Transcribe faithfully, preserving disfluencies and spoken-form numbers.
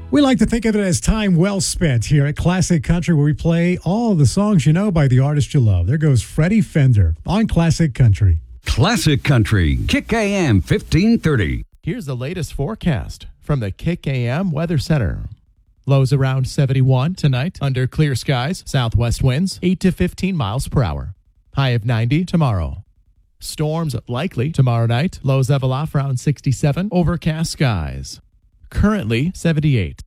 We like to think of it as time well spent here at Classic Country, where we play all the songs you know by the artist you love. There goes Freddie Fender on Classic Country. Classic Country, Kick A M fifteen thirty. Here's the latest forecast from the Kick A M Weather Center. Lows around seventy-one tonight under clear skies, southwest winds eight to fifteen miles per hour. High of ninety tomorrow. Storms likely tomorrow night, lows level off around sixty-seven, overcast skies. Currently seventy-eight.